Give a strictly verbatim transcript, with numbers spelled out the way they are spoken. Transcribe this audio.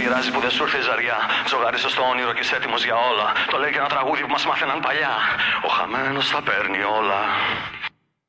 πειράζει που δεν σου ήρθε η ζαριά. Ζωγάρισε στο όνειρο και είσαι έτοιμος για όλα. Το λέει και ένα τραγούδι που μας μάθαιναν παλιά. Ο χαμένος τα παίρνει όλα.